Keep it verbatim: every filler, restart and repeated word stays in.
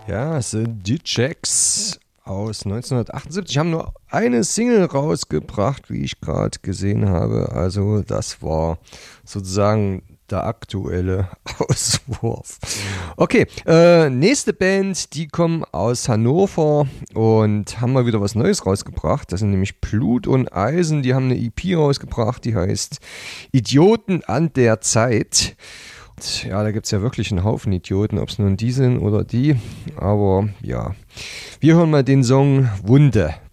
Ja, es sind die Jacks aus neunzehnhundertachtundsiebzig. Haben nur eine Single rausgebracht, wie ich gerade gesehen habe. Also das war sozusagen der aktuelle Auswurf. Okay, äh, nächste Band, die kommen aus Hannover und haben mal wieder was Neues rausgebracht. Das sind nämlich Blut und Eisen. Die haben eine E P rausgebracht, die heißt Idioten an der Zeit. Ja, da gibt es ja wirklich einen Haufen Idioten, ob es nun die sind oder die. Aber ja, wir hören mal den Song Wunde.